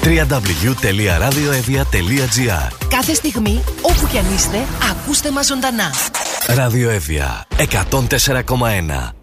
www.radioevia.gr. Κάθε στιγμή, όπου κι αν είστε, ακούστε μας ζωντανά. Ράδιο Εύβοια 104,1.